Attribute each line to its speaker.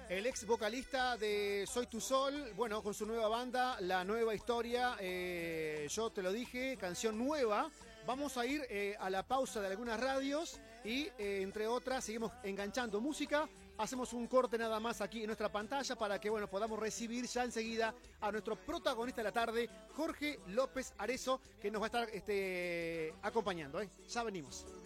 Speaker 1: El ex vocalista de Soy Tu Sol, bueno, con su nueva banda, La Nueva Historia, yo te lo dije, canción nueva. Vamos a ir a la pausa de algunas radios y, entre otras, seguimos enganchando música. Hacemos un corte nada más aquí en nuestra pantalla para que, bueno, podamos recibir ya enseguida a nuestro protagonista de la tarde, Jorge López Arezzo, que nos va a estar acompañando. Ya venimos.